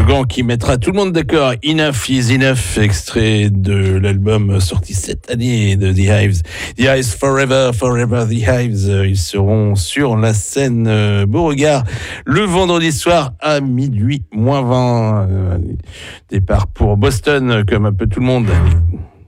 slogan qui mettra tout le monde d'accord. Enough is enough, extrait de l'album sorti cette année de The Hives. The Hives Forever, Forever The Hives. Ils seront sur la scène Beauregard le vendredi soir à minuit moins 20. Départ pour Boston, comme un peu tout le monde.